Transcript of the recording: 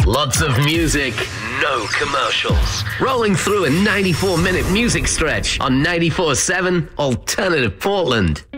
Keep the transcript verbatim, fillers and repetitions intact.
Lots of music, no commercials. Rolling through a ninety-four minute music stretch on ninety-four seven Alternative Portland.